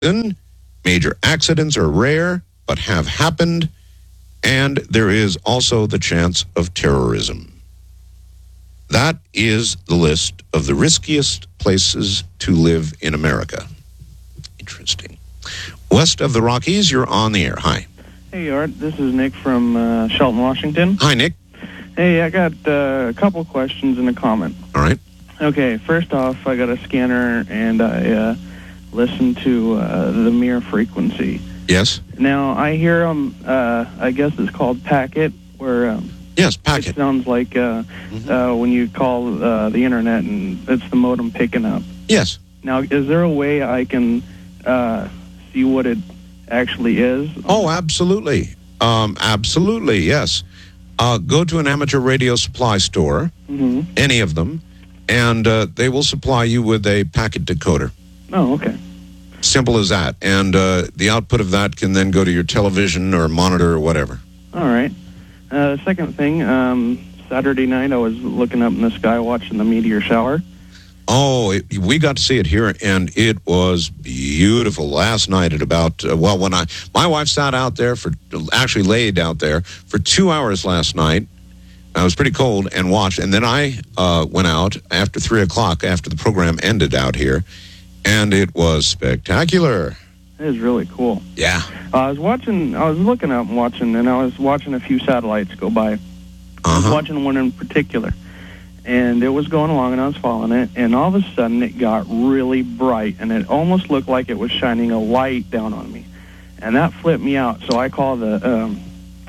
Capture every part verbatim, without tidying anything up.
Major accidents are rare, but have happened, and there is also the chance of terrorism. That is the list of the riskiest places to live in America. Interesting. West of the Rockies, you're on the air. Hi. Hey, Art. This is Nick from uh, Shelton, Washington. Hi, Nick. Hey, I got uh, a couple questions and a comment. All right. Okay, first off, I got a scanner, and I uh, listen to uh, the mirror frequency. Yes. Now, I hear them, uh, I guess it's called packet, where um, yes, packet. It sounds like uh, mm-hmm. uh, when you call uh, the internet and it's the modem picking up. Yes. Now, is there a way I can uh, see what it actually is? Oh, absolutely. Um, absolutely, yes. Uh, go to an amateur radio supply store, mm-hmm. any of them, and uh, they will supply you with a packet decoder. Oh, okay. Simple as that. And uh, the output of that can then go to your television or monitor or whatever. All right. Uh, second thing, um, Saturday night I was looking up in the sky watching the meteor shower. Oh, it, we got to see it here, and it was beautiful. Last night at about, uh, well, when I, my wife sat out there for, actually laid out there for two hours last night. I was pretty cold and watched, and then I uh, went out after three o'clock after the program ended out here, and it was spectacular. It is really cool. Yeah. Uh, I was watching, I was looking up and watching, and I was watching a few satellites go by. Uh-huh. I was watching one in particular. And it was going along, and I was following it, and all of a sudden it got really bright, and it almost looked like it was shining a light down on me. And that flipped me out, so I called the um,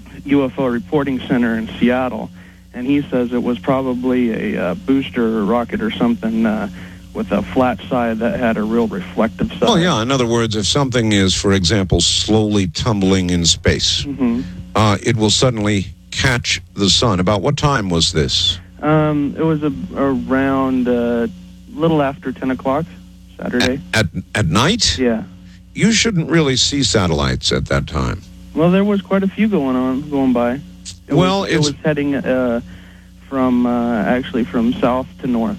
U F O Reporting Center in Seattle, and he says it was probably a uh, booster rocket or something uh, with a flat side that had a real reflective side. Oh, yeah. In other words, if something is, for example, slowly tumbling in space, mm-hmm. uh, it will suddenly catch the sun. About what time was this? Um, it was a, around a uh, little after ten o'clock, Saturday. At, at at night? Yeah. You shouldn't really see satellites at that time. Well, there was quite a few going on, going by. It well, was, it's... it was heading uh, from, uh, actually from south to north.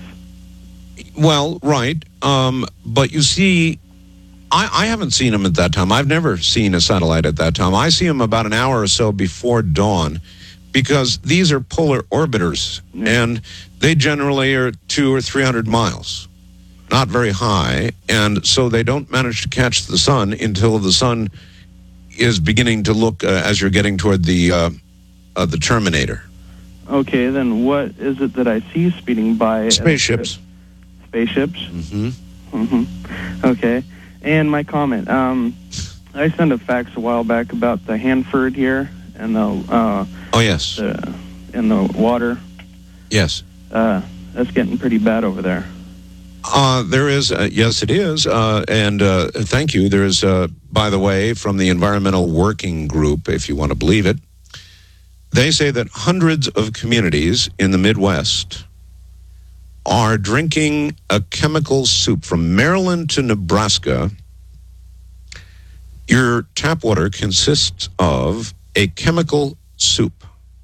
Well, right. Um, but you see, I, I haven't seen them at that time. I've never seen a satellite at that time. I see them about an hour or so before dawn, because these are polar orbiters, yeah. and they generally are two or three hundred miles, not very high, and so they don't manage to catch the sun until the sun is beginning to look uh, as you're getting toward the uh, uh, the terminator. Okay, then what is it that I see speeding by? Spaceships. Uh, spaceships. Mm-hmm. Mm-hmm. Okay, and my comment. Um, I sent a fax a while back about the Hanford here and the. Uh, Oh, yes. Uh, in the water. Yes. Uh, that's getting pretty bad over there. Uh, there is, uh, yes, it is. Uh, and uh, thank you. There is, uh, by the way, from the Environmental Working Group, if you want to believe it, they say that hundreds of communities in the Midwest are drinking a chemical soup. From Maryland to Nebraska, your tap water consists of a chemical soup.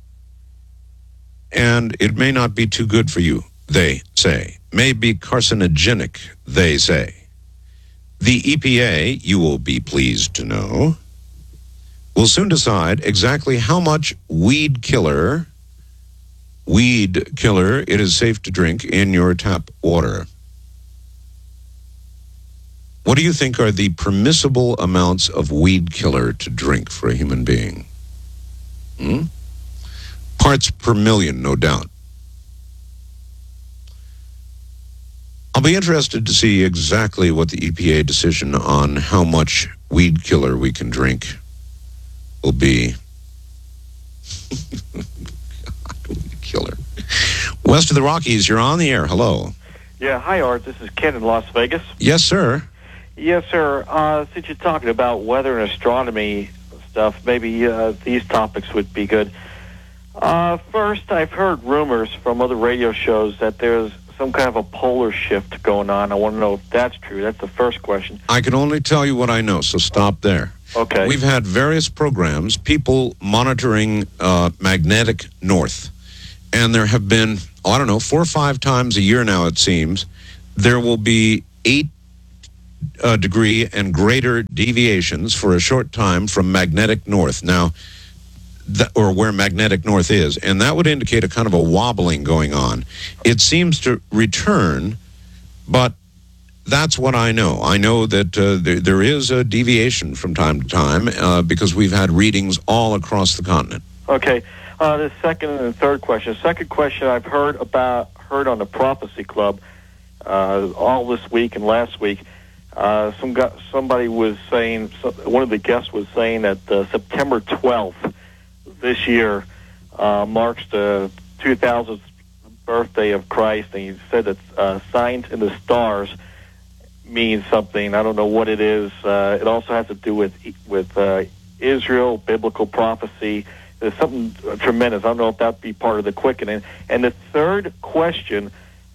And it may not be too good for you, they say. May be carcinogenic, they say. The E P A, you will be pleased to know, will soon decide exactly how much weed killer, weed killer it is safe to drink in your tap water. What do you think are the permissible amounts of weed killer to drink for a human being? Hmm? Parts per million, no doubt. I'll be interested to see exactly what the E P A decision on how much weed killer we can drink will be. God, weed killer. West of the Rockies, you're on the air. Hello. Yeah, hi, Art. This is Ken in Las Vegas. Yes, sir. Yes, sir. Uh, since you're talking about weather and astronomy stuff, maybe uh, these topics would be good. Uh, first, I've heard rumors from other radio shows that there's some kind of a polar shift going on. I want to know if that's true. That's the first question. I can only tell you what I know, so stop there. Okay. We've had various programs, people monitoring uh, magnetic north, and there have been, oh, I don't know, four or five times a year now, it seems, there will be eight uh, degree and greater deviations for a short time from magnetic north. Now, th- or where magnetic north is, and that would indicate a kind of a wobbling going on. It seems to return, but that's what I know. I know that uh, there, there is a deviation from time to time uh, because we've had readings all across the continent. Okay. Uh, the second and third question. Second question I've heard about heard on the Prophecy Club uh, all this week and last week. Uh, some guy, somebody was saying, one of the guests was saying that uh, September twelfth this year uh, marks the two thousandth birthday of Christ, and he said that uh, signs in the stars means something. I don't know what it is. Uh, it also has to do with with uh, Israel, biblical prophecy. There's something tremendous. I don't know if that'd be part of the quickening. And the third question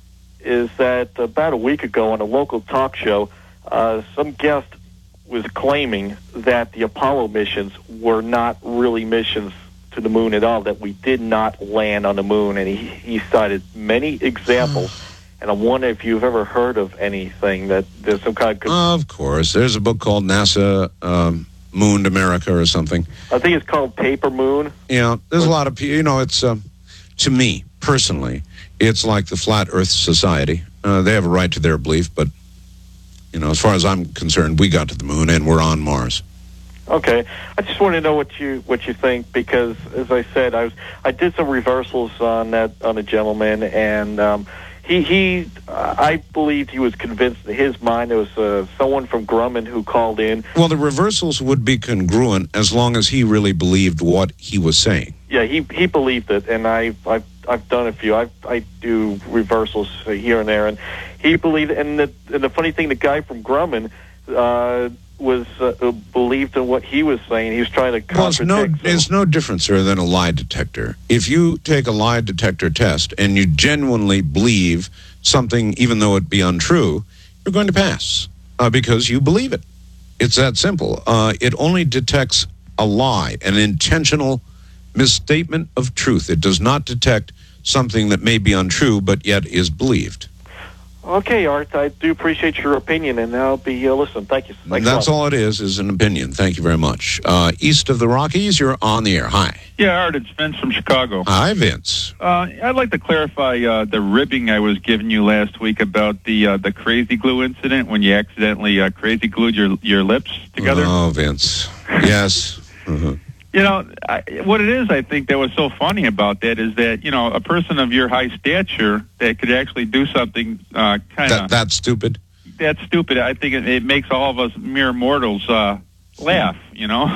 is that about a week ago on a local talk show, uh, some guest was claiming that the Apollo missions were not really missions to the moon at all, that we did not land on the moon. And he, he cited many examples. And I'm wondering if you've ever heard of anything that there's some kind of... Of course. There's a book called NASA... Um Mooned America or something. I think it's called Paper Moon. Yeah, there's a lot of people, you know, it's, uh, to me, personally, it's like the Flat Earth Society. Uh, they have a right to their belief, but, you know, as far as I'm concerned, we got to the moon and we're on Mars. Okay. I just want to know what you what you think, because, as I said, I was I did some reversals on that on a gentleman, and um, he, he uh, I believed he was convinced in his mind. There was uh, someone from Grumman who called in. Well, the reversals would be congruent as long as he really believed what he was saying. Yeah, he he believed it, and I I've I've done a few. I I do reversals here and there, and he believed it. And the and the funny thing, the guy from Grumman uh, was uh, believed in what he was saying. He was trying to contradict. Well, it's no, so. it's no different, sir, than a lie detector. If you take a lie detector test and you genuinely believe something, even though it be untrue, you're going to pass uh, because you believe it. It's that simple. Uh, it only detects a lie, an intentional misstatement of truth. It does not detect something that may be untrue, but yet is believed. Okay, Art, I do appreciate your opinion, and I'll be uh, listening. Thank you. Thanks That's all it is, is an opinion. Thank you very much. Uh, east of the Rockies, you're on the air. Hi. Yeah, Art, it's Vince from Chicago. Hi, Vince. Uh, I'd like to clarify uh, the ribbing I was giving you last week about the uh, the crazy glue incident when you accidentally uh, crazy glued your your lips together. Oh, Vince. Yes. Mm-hmm. You know, I, what it is, I think, that was so funny about that is that, you know, a person of your high stature that could actually do something uh, kind of... That, that's stupid? That's stupid. I think it, it makes all of us mere mortals uh, laugh, you know?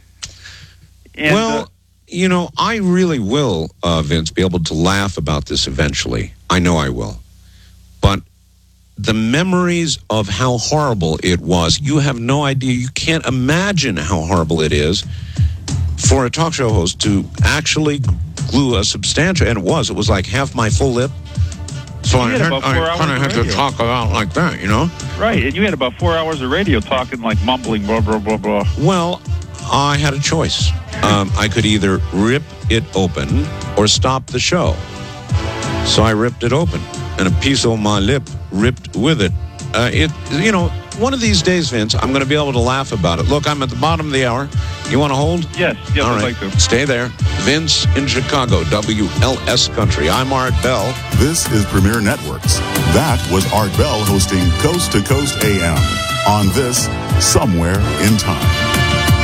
And, well, uh, you know, I really will, uh, Vince, be able to laugh about this eventually. I know I will. But the memories of how horrible it was, you have no idea. You can't imagine how horrible it is for a talk show host to actually glue a substantial, and it was, it was like half my full lip. So I, had, I kind of had to talk about like that, you know? Right, and you had about four hours of radio talking like mumbling, blah, blah, blah, blah. Well, I had a choice. Um, I could either rip it open or stop the show. So I ripped it open, and a piece of my lip ripped with it. Uh, it, you know, one of these days, Vince, I'm going to be able to laugh about it. Look, I'm at the bottom of the hour. You want to hold? Yes, yes, All I'd right. like to. Stay there. Vince in Chicago, W L S Country. I'm Art Bell. This is Premier Networks. That was Art Bell hosting Coast to Coast A M on this Somewhere in Time.